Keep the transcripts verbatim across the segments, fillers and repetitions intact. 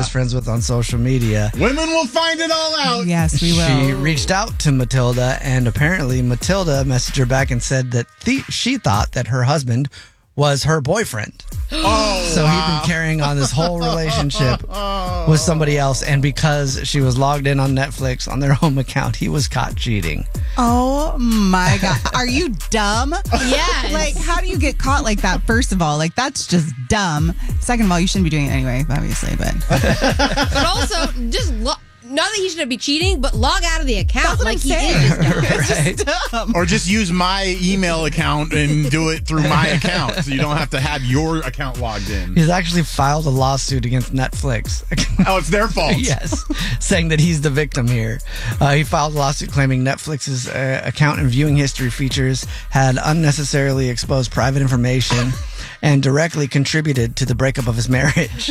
is friends with on social media. Women will find it all out. Yes, we will. She reached out to Matilda, and apparently Matilda messaged her back and said that th- she thought that her husband was her boyfriend. Oh, so wow. he'd been carrying on this whole relationship with somebody else, and because she was logged in on Netflix on their home account, he was caught cheating. Oh my God. Are you dumb? Yes. Like, how do you get caught like that, first of all? Like, that's just dumb. Second of all, you shouldn't be doing it anyway, obviously, but. But also, just lo- not that he shouldn't be cheating, but log out of the account. That's what like I'm he saying. is just dumb. Right? Just dumb. Or just use my email account and do it through my account, so you don't have to have your account logged in. He's actually filed a lawsuit against Netflix. Oh, it's their fault. Yes, saying that he's the victim here. Uh, he filed a lawsuit claiming Netflix's uh, account and viewing history features had unnecessarily exposed private information and directly contributed to the breakup of his marriage.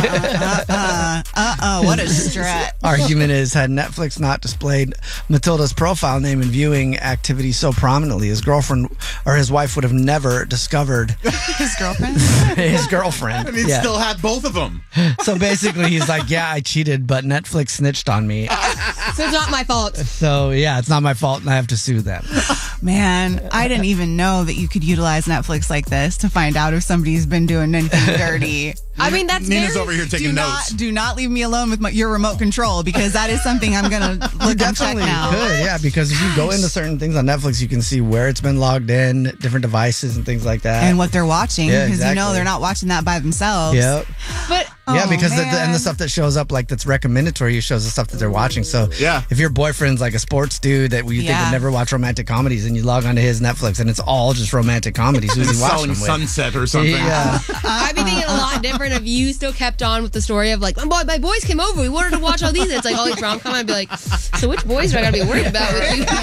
Uh, uh, uh, uh, what a stretch. Argument is, had Netflix not displayed Matilda's profile name and viewing activity so prominently, his girlfriend or his wife would have never discovered His girlfriend? his girlfriend. And he'd Yeah. still have both of them. So basically, he's like, yeah, I cheated, but Netflix snitched on me. So it's not my fault. So yeah, it's not my fault, and I have to sue them. Man, I didn't even know that you could utilize Netflix like this to find out if somebody's been doing anything dirty. I mean, that's Nina's very... over here taking do notes. not, do not leave me alone with my, your remote control, because that is something I'm gonna look and check Definitely now. could, yeah, because if you go into certain things on Netflix, you can see where it's been logged in, different devices and things like that. And what they're watching, Yeah, because you know exactly. they're not watching that by themselves. Yep. But Yeah, Oh, because the, the, and man. the stuff that shows up, like that's recommended to you, shows the stuff that they're watching. So Yeah. if your boyfriend's like a sports dude that you think Yeah. would never watch romantic comedies, and you log onto his Netflix and it's all just romantic comedies, who's he watching Selling them with? Sunset or something. Yeah. I'd be thinking a lot different if you still kept on with the story of like, my, boy, my boys came over, we wanted to watch all these. It's like all these rom com. I'd be like, so which boys do I gotta be worried about with you?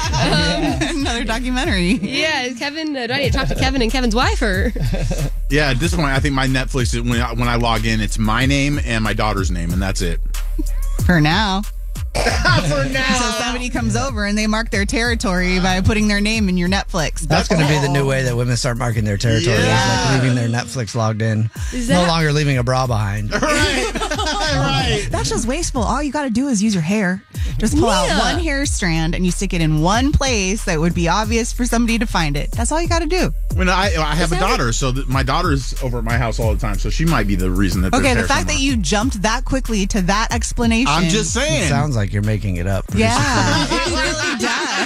Like, um, Another documentary. yeah, is Kevin, uh, do I need to talk to Kevin and Kevin's wife or? Yeah, at this point, I think my Netflix, is when I, when I log in, it's my name and my daughter's name, and that's it. For now. For now. So somebody comes over and they mark their territory by putting their name in your Netflix. That's going to be the new way that women start marking their territory. Is Yeah. like leaving their Netflix logged in. Is No that- longer leaving a bra behind. Right. Right. That's just wasteful. All you got to do is use your hair. Just pull Yeah. out one hair strand and you stick it in one place that would be obvious for somebody to find it. That's all you got to do. When I I have a daughter, so that my daughter's over at my house all the time, so she might be the reason that. Okay, there's the hair fact that somewhere. you jumped that quickly to that explanation. I'm just It saying. sounds like you're making it up. Yeah, it really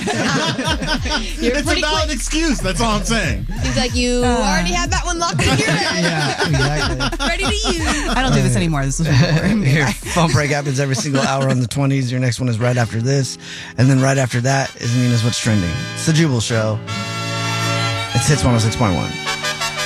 does. You're It's a pretty valid quick. excuse. That's all I'm saying. Seems like you already had that one locked in your head, Yeah, exactly. ready to use. I don't do this anymore. This was before. Your phone break happens every single hour on the twenties. Your next one is right after this. And then right after that is Nina's What's Trending. It's the Jubal Show. It's Hits one oh six point one.